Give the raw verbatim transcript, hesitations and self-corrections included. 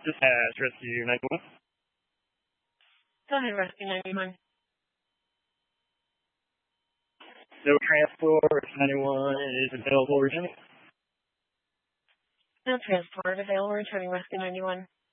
This has Rescue ninety-one. Go ahead, Rescue ninety-one. No transport, ninety-one is available, returning. No transport available, returning Rescue ninety-one.